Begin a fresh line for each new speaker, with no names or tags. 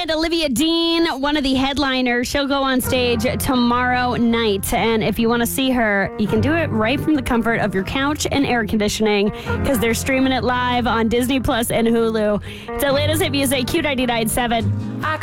weekend, Olivia Dean, one of the headliners, she'll go on stage tomorrow night. And if you want to see her, you can do it right from the comfort of your couch and air conditioning because they're streaming it live on Disney Plus and Hulu. It's Atlanta's Hit Music, Q99.7.